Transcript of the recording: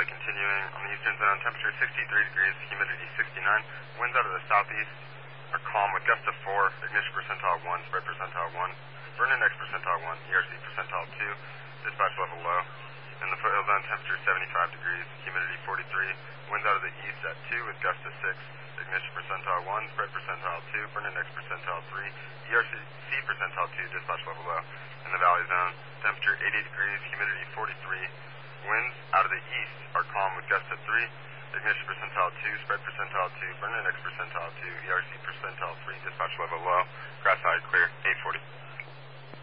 continuing on the eastern zone. Temperature 63 degrees, humidity 69. Winds out of the southeast are calm with gusts of 4, ignition percentile 1, spread percentile 1, burn index percentile 1, ERC percentile 2, dispatch level low. In the foothill zone, temperature 75 degrees, humidity 43. Winds out of the east at 2 with gusts of 6, ignition percentile 1, spread percentile 2, burn index percentile 3, ERC percentile 2, dispatch level low. In the valley zone, temperature 80 degrees, humidity 43. Winds out of the east are calm with gusts of 3, ignition percentile 2, spread percentile 2, burn index percentile 2, ERC percentile 3, dispatch level low. Grass side clear, 840.